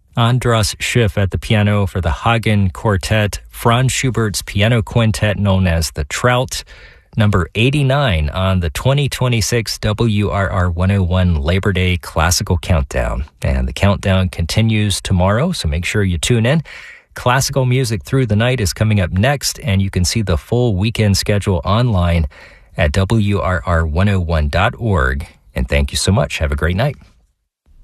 Andras Schiff at the piano for the Hagen Quartet, Franz Schubert's piano quintet known as the Trout, number 89 on the 2026 WRR 101 Labor Day Classical Countdown. And the countdown continues tomorrow, so make sure you tune in. Classical Music Through the Night is coming up next, and you can see the full weekend schedule online at WRR101.org. And thank you so much. Have a great night.